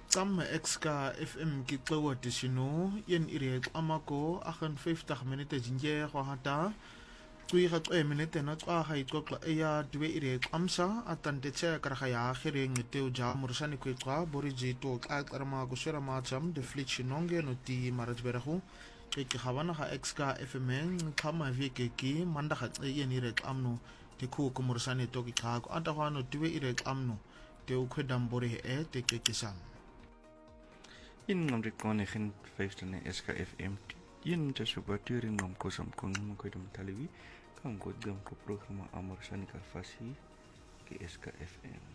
Tam exka FM kitlawa tisino yen ire amako 58 minute jinje go hata tui ga 2 minute na twa ha itokla ya dwe ire amsa atante tse karga ya gere ngiteu ja mursani kwetwa boriji to akarma go shera macham de flitchinonge no ti marajberahu ke khabana ha exka FM kama vike ki manda ga yen ire amno te ku ko mursani to ki ka ko anta hano dwe ire amno te ukhedam bore e te ke kisam in ngam rekone gen feestene SKFM in te subaturing ngam kosam kon ko dum taliwi kan ko gam ko programa amor sanikar fasi ke SKFM